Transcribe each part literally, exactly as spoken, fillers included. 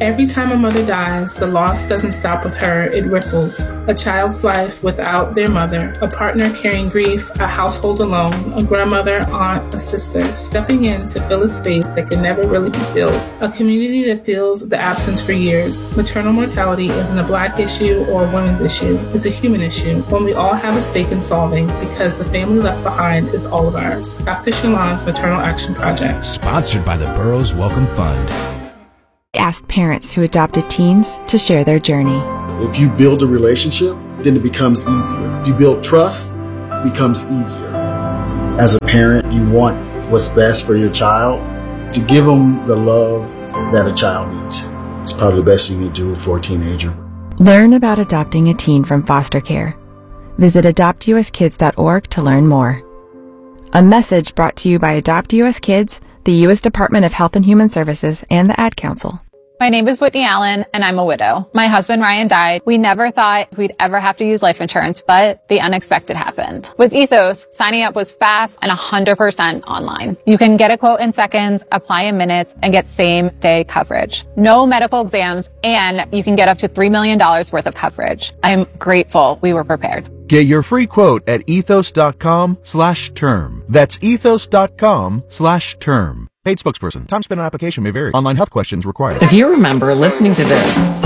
Every time a mother dies, the loss doesn't stop with her, it ripples. A child's life without their mother, a partner carrying grief, a household alone, a grandmother, aunt, a sister, stepping in to fill a space that can never really be filled. A community that feels the absence for years. Maternal mortality isn't a Black issue or a women's issue. It's a human issue, one we all have a stake in solving because the family left behind is all of ours. Doctor Shalon's Maternal Action Project. Sponsored by the Burroughs Welcome Fund. Asked parents who adopted teens to share their journey. If you build a relationship, then it becomes easier. If you build trust, it becomes easier. As a parent, you want what's best for your child. To give them the love that a child needs. It's probably the best thing you can do for a teenager. Learn about adopting a teen from foster care. Visit adopt u s kids dot org to learn more. A message brought to you by Adopt U S Kids, the U S Department of Health and Human Services, and the Ad Council. My name is Whitney Allen, and I'm a widow. My husband, Ryan, died. We never thought we'd ever have to use life insurance, but the unexpected happened. With Ethos, signing up was fast and one hundred percent online. You can get a quote in seconds, apply in minutes, and get same-day coverage. No medical exams, and you can get up to three million dollars worth of coverage. I'm grateful we were prepared. Get your free quote at ethos.com slash term. That's ethos.com slash term. Paid spokesperson. Time spent on application may vary. Online health questions required. If you remember listening to this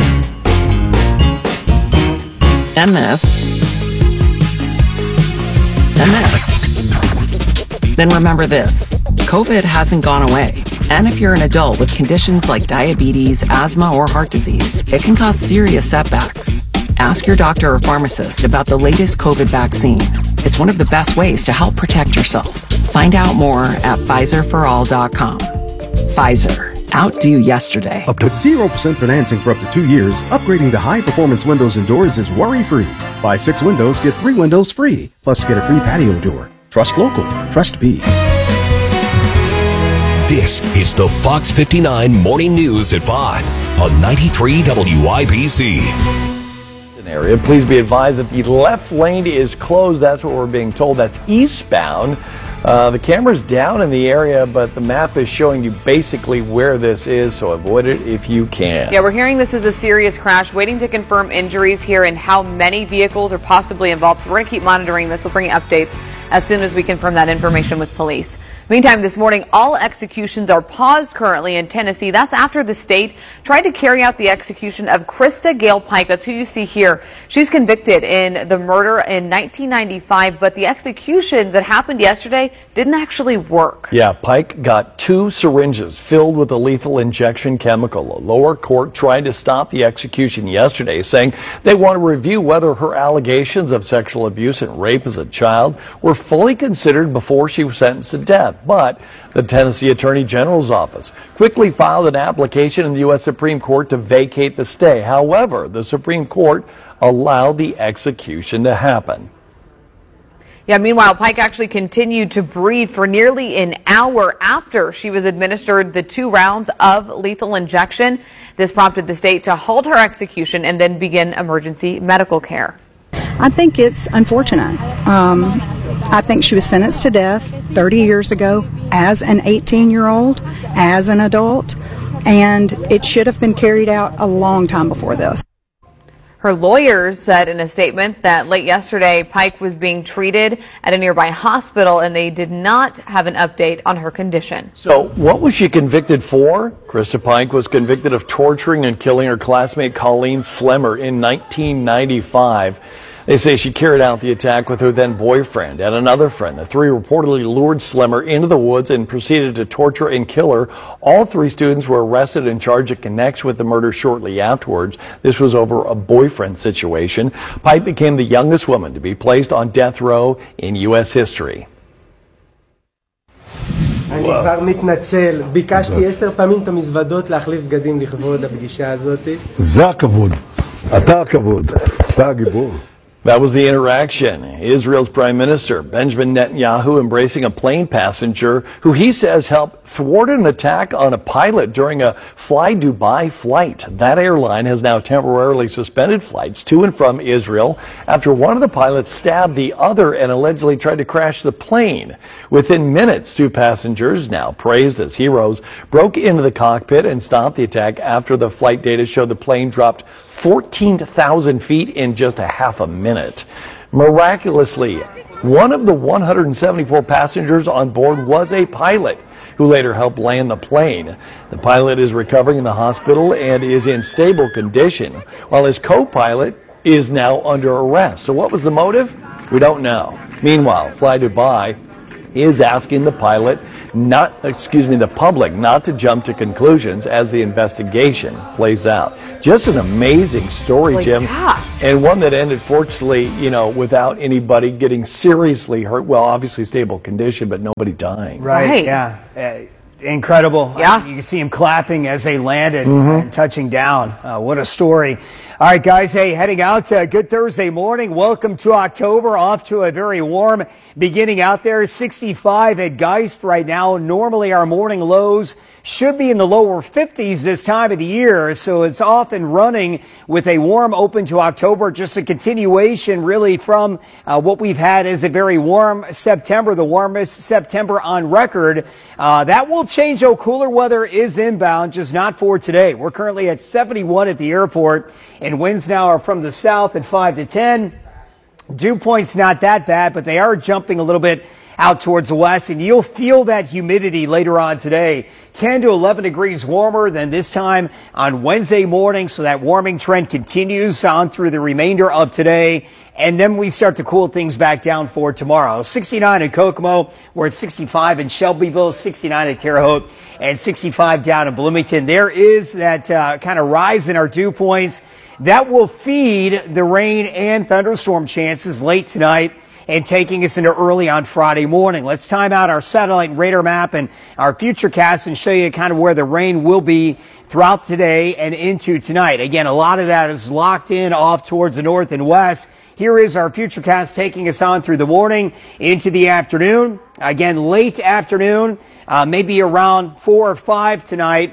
and this and this, then remember this. COVID hasn't gone away. And if you're an adult with conditions like diabetes, asthma, or heart disease, it can cause serious setbacks. Ask your doctor or pharmacist about the latest COVID vaccine. It's one of the best ways to help protect yourself. Find out more at Pfizer for all dot com. Pfizer. Outdo yesterday. Up to zero percent financing for up to two years, upgrading to high-performance windows and doors is worry-free. Buy six windows, get three windows free. Plus, get a free patio door. Trust local. Trust B. This is the Fox fifty-nine Morning News at five on ninety-three W I B C. Area. Please be advised that the left lane is closed. That's what we're being told. That's eastbound. Uh, the camera's down in the area, but the map is showing you basically where this is, so avoid it if you can. Yeah, we're hearing this is a serious crash, waiting to confirm injuries here and how many vehicles are possibly involved. So we're going to keep monitoring this. We'll bring you updates as soon as we confirm that information with police. Meantime, this morning, all executions are paused currently in Tennessee. That's after the state tried to carry out the execution of Krista Gale Pike. That's who you see here. She's convicted in the murder in nineteen ninety-five, but the executions that happened yesterday didn't actually work. Yeah, Pike got two syringes filled with a lethal injection chemical. A lower court tried to stop the execution yesterday, saying they want to review whether her allegations of sexual abuse and rape as a child were fully considered before she was sentenced to death. But the Tennessee Attorney General's office quickly filed an application in the U S Supreme Court to vacate the stay. However, the Supreme Court allowed the execution to happen. Yeah, meanwhile, Pike actually continued to breathe for nearly an hour after she was administered the two rounds of lethal injection. This prompted the state to halt her execution and then begin emergency medical care. I think it's unfortunate. Um, I think she was sentenced to death thirty years ago as an eighteen-year-old, as an adult, and it should have been carried out a long time before this. Her lawyers said in a statement that late yesterday, Pike was being treated at a nearby hospital, and they did not have an update on her condition. So what was she convicted for? Krista Pike was convicted of torturing and killing her classmate Colleen Slemmer in nineteen ninety-five. They say she carried out the attack with her then boyfriend and another friend. The three reportedly lured Slemmer into the woods and proceeded to torture and kill her. All three students were arrested and charged in connection with the murder shortly afterwards. This was over a boyfriend situation. Pike became the youngest woman to be placed on death row in U S history. אני כבר מתנצל, ביקשתי עשר פעמים את המזוודות להחליף בגדים לכבוד הפגישה הזאת. זה הכבוד, אתה הכבוד, אתה הגיבור. That was the interaction. Israel's Prime Minister Benjamin Netanyahu embracing a plane passenger who he says helped thwart an attack on a pilot during a Fly Dubai flight. That airline has now temporarily suspended flights to and from Israel after one of the pilots stabbed the other and allegedly tried to crash the plane. Within minutes, two passengers, now praised as heroes, broke into the cockpit and stopped the attack after the flight data showed the plane dropped fourteen thousand feet in just a half a minute. Miraculously, one of the one hundred seventy-four passengers on board was a pilot who later helped land the plane. The pilot is recovering in the hospital and is in stable condition, while his co-pilot is now under arrest. So what was the motive? We don't know. Meanwhile, Fly Dubai is asking the pilot not, excuse me, the public not to jump to conclusions as the investigation plays out. Just an amazing story, well, Jim. Yeah. And one that ended, fortunately, you know, without anybody getting seriously hurt. Well, obviously stable condition, but nobody dying. Right, right. Yeah. Uh, incredible. Yeah. Uh, you can see him clapping as they landed mm-hmm. and touching down. Uh, what a story. All right, guys, hey, heading out to a good Thursday morning. Welcome to October, off to a very warm beginning out there. sixty-five at Geist right now. Normally our morning lows should be in the lower fifties this time of the year, so it's off and running with a warm open to October. Just a continuation really from uh, what we've had as a very warm September, the warmest September on record. Uh, that will change, though. Cooler weather is inbound, just not for today. We're currently at seventy-one at the airport, and winds now are from the south at five to ten. Dew point's not that bad, but they are jumping a little bit out towards the west, and you'll feel that humidity later on today. ten to eleven degrees warmer than this time on Wednesday morning, so that warming trend continues on through the remainder of today, and then we start to cool things back down for tomorrow. sixty-nine in Kokomo, we're at sixty-five in Shelbyville, sixty-nine at Terre Haute, and sixty-five down in Bloomington. There is that uh, kind of rise in our dew points. That will feed the rain and thunderstorm chances late tonight and taking us into early on Friday morning. Let's time out our satellite and radar map and our futurecast and show you kind of where the rain will be throughout today and into tonight. Again, a lot of that is locked in off towards the north and west. Here is our futurecast taking us on through the morning into the afternoon. Again, late afternoon, uh, maybe around four or five tonight.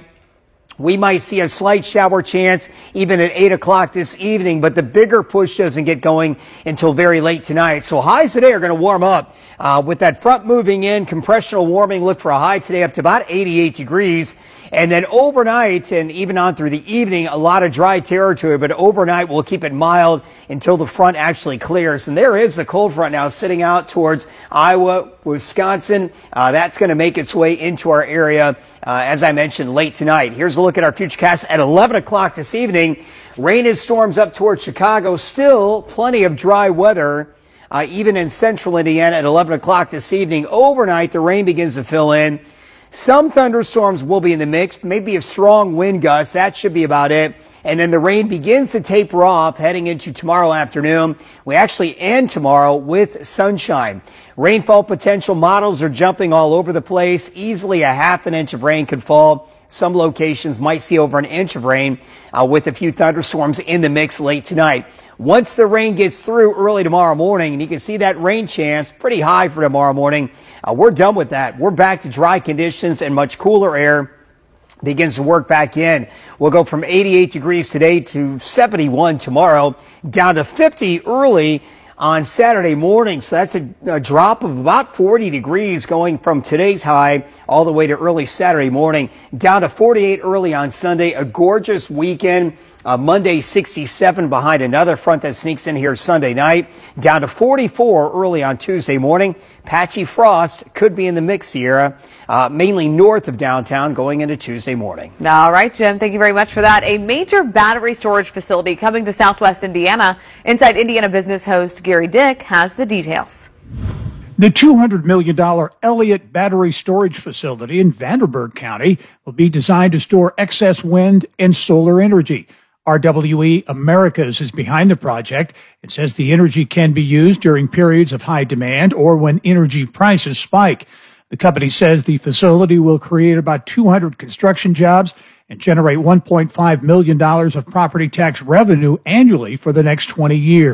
We might see a slight shower chance even at eight o'clock this evening, but the bigger push doesn't get going until very late tonight. So highs today are going to warm up. Uh, with that front moving in, compressional warming, look for a high today up to about eighty-eight degrees. And then overnight and even on through the evening, a lot of dry territory, but overnight we'll keep it mild until the front actually clears. And there is the cold front now sitting out towards Iowa, Wisconsin. Uh, that's going to make its way into our area, uh, as I mentioned, late tonight. Here's a look at our futurecast at eleven o'clock this evening. Rain and storms up towards Chicago. Still plenty of dry weather. Uh, even in central Indiana at eleven o'clock this evening. Overnight, the rain begins to fill in. Some thunderstorms will be in the mix, maybe a strong wind gust. That should be about it. And then the rain begins to taper off heading into tomorrow afternoon. We actually end tomorrow with sunshine. Rainfall potential models are jumping all over the place. Easily a half an inch of rain could fall. Some locations might see over an inch of rain uh, with a few thunderstorms in the mix late tonight. Once the rain gets through early tomorrow morning, and you can see that rain chance pretty high for tomorrow morning, uh, we're done with that. We're back to dry conditions and much cooler air begins to work back in. We'll go from eighty-eight degrees today to seventy-one tomorrow, down to fifty early on Saturday morning. So that's a, a drop of about forty degrees going from today's high all the way to early Saturday morning, down to forty-eight early on Sunday. A gorgeous weekend. Uh, Monday, sixty-seven behind another front that sneaks in here Sunday night, down to forty-four early on Tuesday morning. Patchy frost could be in the mix here, uh, mainly north of downtown going into Tuesday morning. All right, Jim, thank you very much for that. A major battery storage facility coming to Southwest Indiana. Inside Indiana Business host Gary Dick has the details. The two hundred million dollars Elliott Battery Storage Facility in Vanderburgh County will be designed to store excess wind and solar energy. R W E Americas is behind the project. It says the energy can be used during periods of high demand or when energy prices spike. The company says the facility will create about two hundred construction jobs and generate one point five million dollars of property tax revenue annually for the next twenty years.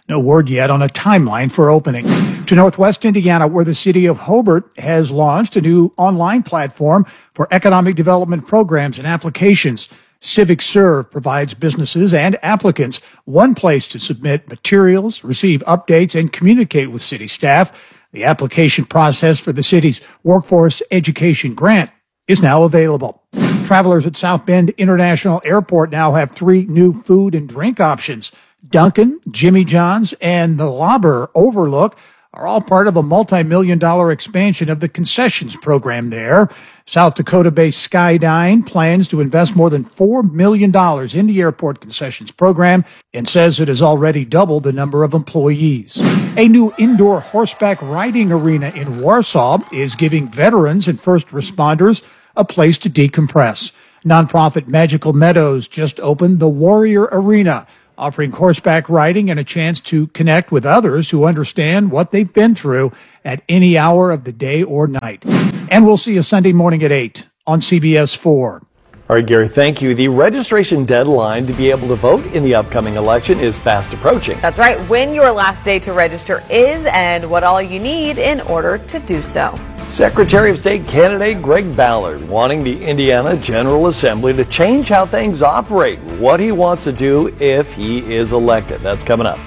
No word yet on a timeline for opening. To Northwest Indiana, where the city of Hobart has launched a new online platform for economic development programs and applications. CivicServe provides businesses and applicants one place to submit materials, receive updates, and communicate with city staff. The application process for the city's Workforce Education Grant is now available. Travelers at South Bend International Airport now have three new food and drink options. Dunkin', Jimmy John's, and the Lauber Overlook are all part of a multi-million dollar expansion of the concessions program there. South Dakota-based Skydyne plans to invest more than four million dollars in the airport concessions program and says it has already doubled the number of employees. A new indoor horseback riding arena in Warsaw is giving veterans and first responders a place to decompress. Nonprofit Magical Meadows just opened the Warrior Arena, offering horseback riding and a chance to connect with others who understand what they've been through at any hour of the day or night. And we'll see you Sunday morning at eight on C B S four. All right, Gary, thank you. The registration deadline to be able to vote in the upcoming election is fast approaching. That's right. When your last day to register is and what all you need in order to do so. Secretary of State candidate Greg Ballard wanting the Indiana General Assembly to change how things operate, what he wants to do if he is elected. That's coming up.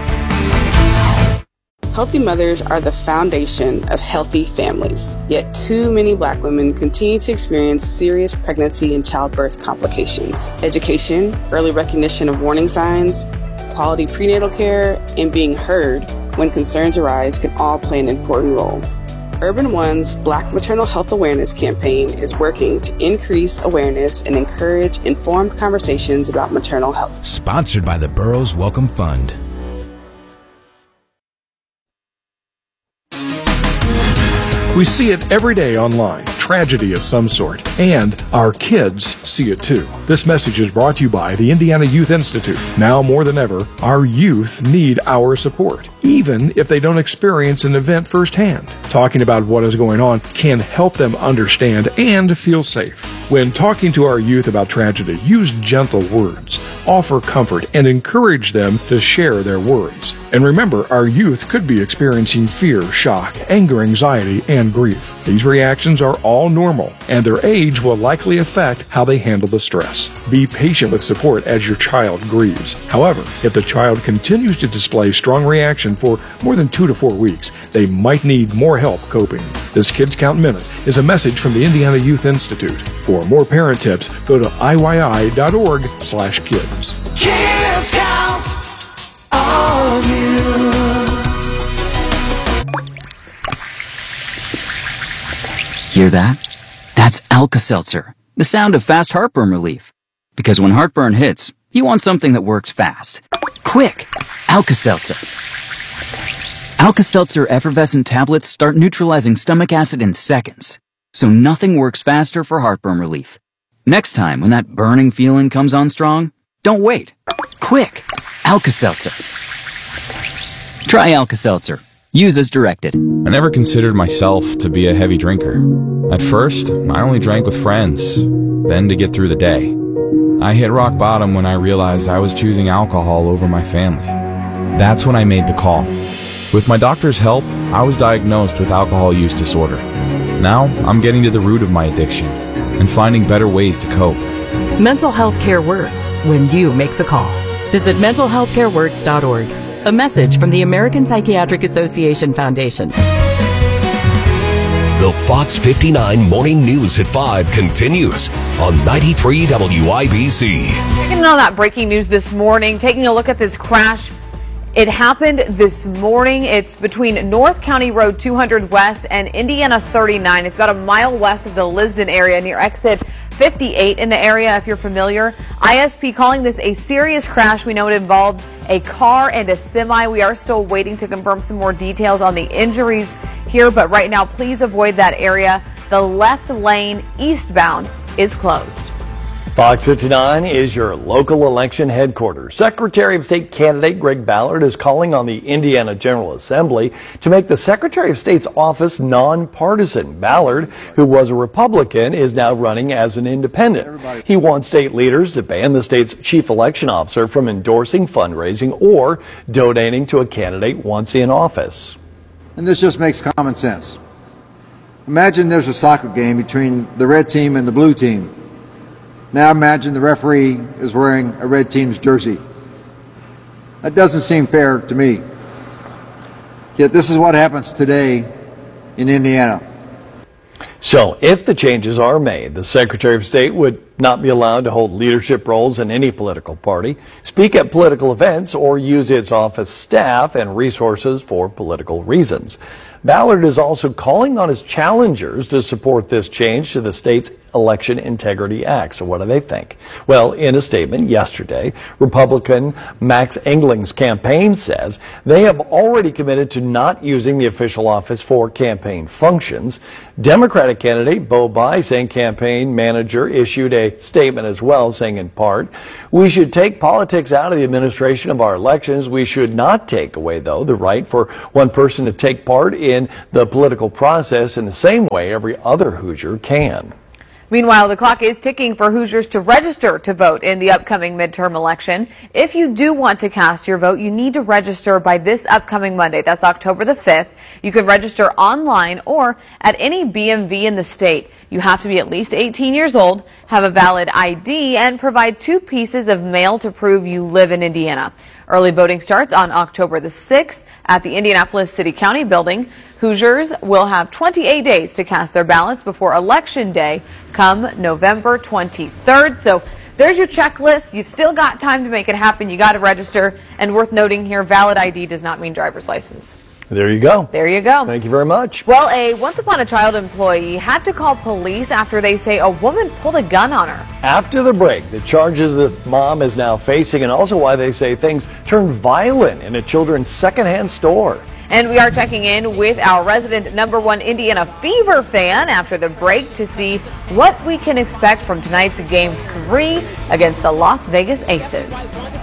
Healthy mothers are the foundation of healthy families, yet too many Black women continue to experience serious pregnancy and childbirth complications. Education, early recognition of warning signs, quality prenatal care, and being heard when concerns arise can all play an important role. Urban One's Black Maternal Health Awareness campaign is working to increase awareness and encourage informed conversations about maternal health. Sponsored by the Burroughs Welcome Fund. We see it every day online, tragedy of some sort, and our kids see it too. This message is brought to you by the Indiana Youth Institute. Now more than ever, our youth need our support, even if they don't experience an event firsthand. Talking about what is going on can help them understand and feel safe. When talking to our youth about tragedy, use gentle words, offer comfort, and encourage them to share their worries. And remember, our youth could be experiencing fear, shock, anger, anxiety, and grief. These reactions are all normal, and their age will likely affect how they handle the stress. Be patient with support as your child grieves. However, if the child continues to display strong reaction for more than two to four weeks, they might need more help coping. This Kids Count Minute is a message from the Indiana Youth Institute. For more parent tips, go to I Y I dot org slash kids. Kids count on you. Hear that? That's Alka-Seltzer, the sound of fast heartburn relief. Because when heartburn hits, you want something that works fast. Quick! Alka-Seltzer. Alka-Seltzer effervescent tablets start neutralizing stomach acid in seconds, so nothing works faster for heartburn relief. Next time when that burning feeling comes on strong, don't wait. Quick! Alka-Seltzer. Try Alka-Seltzer. Use as directed. I never considered myself to be a heavy drinker. At first, I only drank with friends, then to get through the day. I hit rock bottom when I realized I was choosing alcohol over my family. That's when I made the call. With my doctor's help, I was diagnosed with alcohol use disorder. Now, I'm getting to the root of my addiction and finding better ways to cope. Mental health care works when you make the call. Visit mental health care works dot org. A message from the American Psychiatric Association Foundation. The Fox fifty-nine Morning News at five continues on ninety-three W I B C. Checking in on that breaking news this morning, taking a look at this crash. It happened this morning. It's between North County Road two hundred West and Indiana thirty-nine. It's about a mile west of the Lisden area near exit fifty-eight in the area, if you're familiar. I S P calling this a serious crash. We know it involved a car and a semi. We are still waiting to confirm some more details on the injuries here, but right now, please avoid that area. The left lane eastbound is closed. Fox fifty-nine is your local election headquarters. Secretary of State candidate Greg Ballard is calling on the Indiana General Assembly to make the Secretary of State's office nonpartisan. Ballard, who was a Republican, is now running as an independent. He wants state leaders to ban the state's chief election officer from endorsing, fundraising, or donating to a candidate once in office. And this just makes common sense. Imagine there's a soccer game between the red team and the blue team. Now imagine the referee is wearing a red team's jersey. That doesn't seem fair to me. Yet this is what happens today in Indiana. So if the changes are made, the Secretary of State would not be allowed to hold leadership roles in any political party, speak at political events, or use its office staff and resources for political reasons. Ballard is also calling on his challengers to support this change to the state's Election Integrity Act. So what do they think? Well, in a statement yesterday, Republican Max Engling's campaign says they have already committed to not using the official office for campaign functions. Democratic candidate Bo Bice, campaign manager, issued a statement as well, saying in part, "We should take politics out of the administration of our elections. We should not take away, though, the right for one person to take part in the political process in the same way every other Hoosier can." Meanwhile, the clock is ticking for Hoosiers to register to vote in the upcoming midterm election. If you do want to cast your vote, you need to register by this upcoming Monday. That's October the fifth. You can register online or at any B M V in the state. You have to be at least eighteen years old, have a valid I D, and provide two pieces of mail to prove you live in Indiana. Early voting starts on October the sixth at the Indianapolis City County building. Hoosiers will have twenty-eight days to cast their ballots before Election Day come November twenty-third. So there's your checklist. You've still got time to make it happen. You got to register. And worth noting here, valid I D does not mean driver's license. There you go. There you go. Thank you very much. Well, a Once Upon a Child employee had to call police after they say a woman pulled a gun on her. After the break, the charges this mom is now facing and also why they say things turned violent in a children's secondhand store. And we are checking in with our resident number one Indiana Fever fan after the break to see what we can expect from tonight's game three against the Las Vegas Aces.